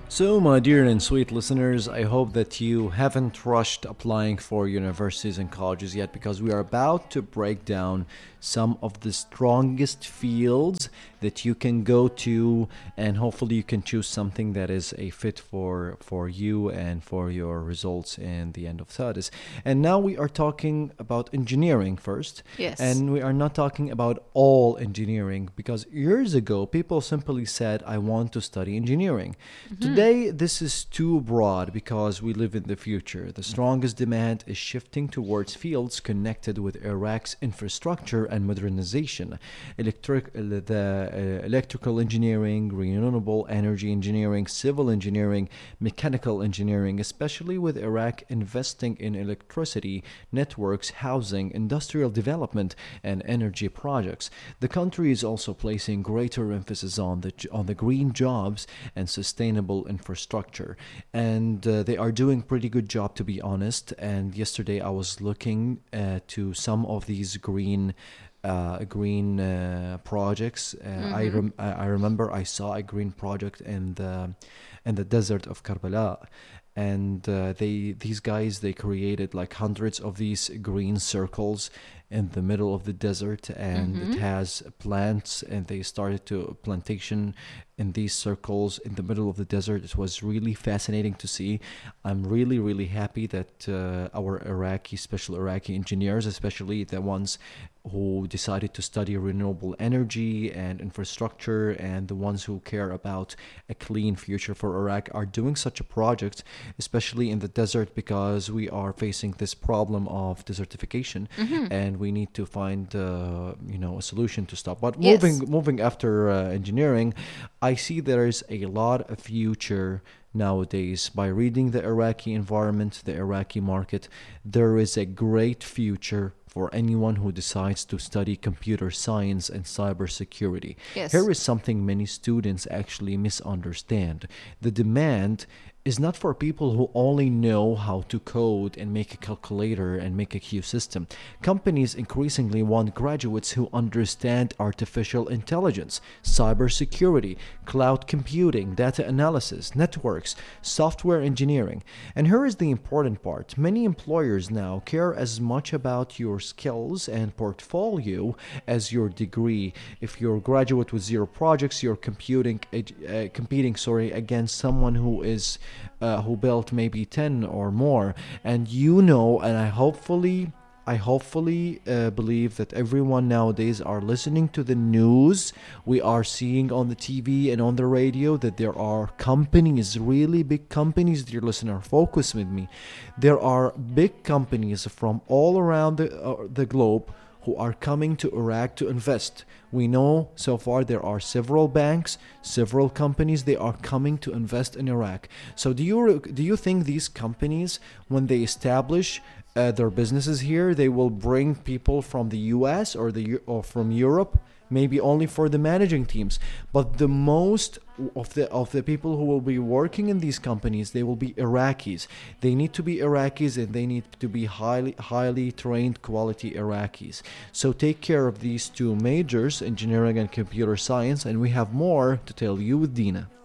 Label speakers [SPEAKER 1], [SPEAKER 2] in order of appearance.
[SPEAKER 1] So, my dear and sweet listeners, I hope that you haven't rushed applying for universities and colleges yet because we are about to break down some of the strongest fields that you can go to, and hopefully you can choose something that is a fit for you and for your results in the end of studies. And now we are talking about engineering first.
[SPEAKER 2] Yes.
[SPEAKER 1] And we are not talking about all engineering because years ago people simply said, I want to study engineering. Today, this is too broad because we live in the future. The strongest demand is shifting towards fields connected with Iraq's infrastructure and modernization. Electrical engineering, renewable energy engineering, civil engineering, mechanical engineering, especially with Iraq investing in electricity, networks, housing, industrial development, and energy projects. The country is also placing greater emphasis on the green jobs and sustainable infrastructure, and they are doing pretty good job, to be honest. And yesterday I was looking to some of these green projects. I remember I saw a green project in the desert of Karbala, and these guys, they created like hundreds of these green circles in the middle of the desert, and it has plants, and they started to plantation in these circles in the middle of the desert. It was really fascinating to see. I'm really, really happy that our special Iraqi engineers, especially the ones who decided to study renewable energy and infrastructure, and the ones who care about a clean future for Iraq, are doing such a project, especially in the desert, because we are facing this problem of desertification, and we need to find a solution to stop. But
[SPEAKER 2] Yes.
[SPEAKER 1] moving after engineering, I see there is a lot of future nowadays. By reading the Iraqi environment, the Iraqi market, there is a great future for anyone who decides to study computer science and cybersecurity.
[SPEAKER 2] Yes.
[SPEAKER 1] Here is something many students actually misunderstand. The demand is not for people who only know how to code and make a calculator and make a Q system. Companies increasingly want graduates who understand artificial intelligence, cybersecurity, cloud computing, data analysis, networks, software engineering. And here is the important part. Many employers now care as much about your skills and portfolio as your degree. If you're a graduate with zero projects, you're competing against someone who built maybe 10 or more. And I hopefully believe that everyone nowadays are listening to the news. We are seeing on the TV and on the radio that there are companies, really big companies, dear listener, focus with me. There are big companies from all around the globe who are coming to Iraq to invest. We know so far there are several banks, several companies, they are coming to invest in Iraq. So do you think these companies, when they establish their businesses here, they will bring people from the US or from Europe? Maybe only for the managing teams, but the most of the people who will be working in these companies, they will be Iraqis. They need to be Iraqis, and they need to be highly trained, quality Iraqis. So take care of these two majors, engineering and computer science, and we have more to tell you with Dina.